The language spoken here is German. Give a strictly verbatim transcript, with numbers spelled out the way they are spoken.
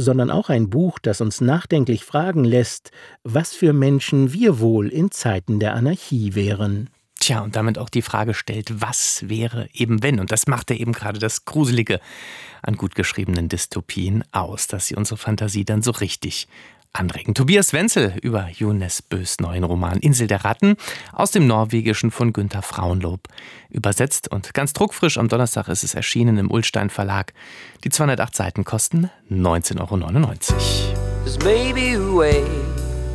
sondern auch ein Buch, das uns nachdenklich fragen lässt, was für Menschen wir wohl in Zeiten der Anarchie wären. Tja, und damit auch die Frage stellt, was wäre eben wenn? Und das macht ja eben gerade das Gruselige an gut geschriebenen Dystopien aus, dass sie unsere Fantasie dann so richtig anregen. Tobias Wenzel über Jo Nesbøs neuen Roman Insel der Ratten aus dem Norwegischen von Günther Frauenlob übersetzt und ganz druckfrisch. Am Donnerstag ist es erschienen im Ullstein Verlag. Die zweihundertacht Seiten kosten neunzehn Euro neunundneunzig.